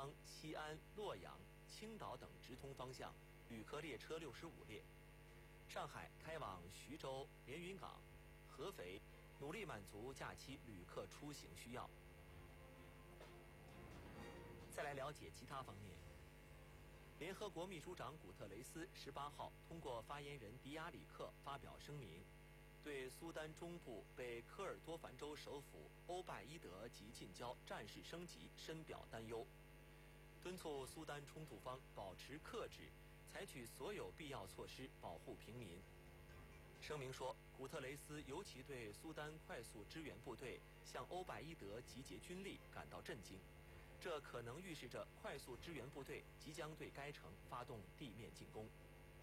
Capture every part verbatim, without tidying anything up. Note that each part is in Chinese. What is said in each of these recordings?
昌、西安、洛阳、青岛等直通方向旅客列车六十五列。上海开往徐州、连云港、合肥，努力满足假期旅客出行需要。再来了解其他方面。联合国秘书长古特雷斯十八号通过发言人迪亚里克发表声明，对苏丹中部被科尔多凡州首府欧拜伊德及近郊战事升级深表担忧，敦促苏丹冲突方保持克制，采取所有必要措施保护平民。声明说，古特雷斯尤其对苏丹快速支援部队向欧拜伊德集结军力感到震惊，这可能预示着快速支援部队即将对该城发动地面进攻。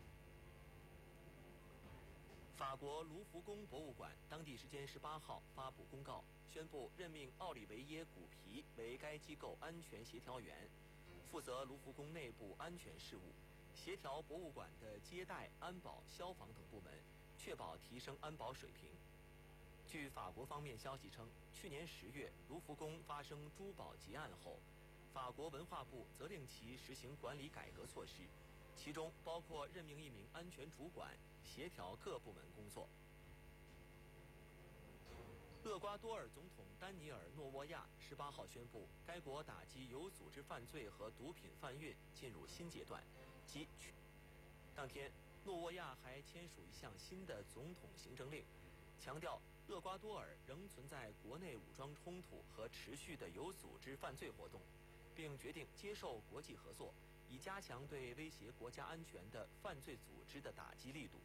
法国卢浮宫博物馆当地时间十八号发布公告，宣布任命奥利维耶·古皮为该机构安全协调员，负责卢浮宫内部安全事务，协调博物馆的接待、安保、消防等部门，确保提升安保水平。据法国方面消息称，去年十月卢浮宫发生珠宝劫案后，法国文化部责令其实行管理改革措施，其中包括任命一名安全主管，协调各部门工作。厄瓜多尔总统丹尼尔·诺沃亚十八号宣布，该国打击有组织犯罪和毒品贩运进入新阶段，即当天，诺沃亚还签署一项新的总统行政令，强调厄瓜多尔仍存在国内武装冲突和持续的有组织犯罪活动，并决定接受国际合作，以加强对威胁国家安全的犯罪组织的打击力度。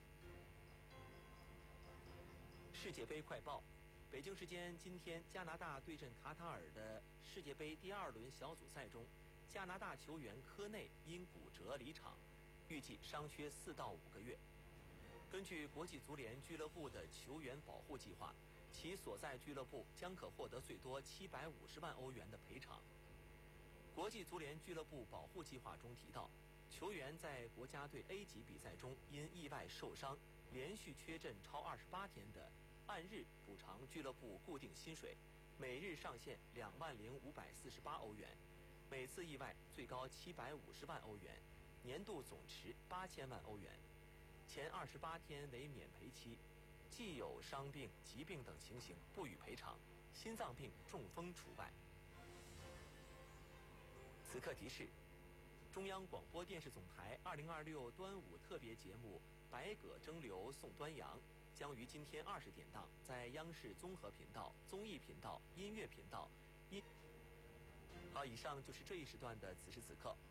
世界杯快报：北京时间今天，加拿大对阵卡塔尔的世界杯第二轮小组赛中，加拿大球员科内因骨折离场，预计伤缺四到五个月。根据国际足联俱乐部的球员保护计划，其所在俱乐部将可获得最多七百五十万欧元的赔偿。国际足联俱乐部保护计划中提到，球员在国家队 A 级比赛中因意外受伤，连续缺阵超二十八天的，按日补偿俱乐部固定薪水，每日上限两万零五百四十八欧元，每次意外最高七百五十万欧元，年度总值八千万欧元。前二十八天为免赔期，既有伤病、疾病等情形不予赔偿，心脏病、中风除外。此刻提示：中央广播电视总台二零二六端午特别节目《百舸争流送端阳》将于今天二十点档在央视综合频道、综艺频道、音乐频道。音好，以上就是这一时段的此时此刻。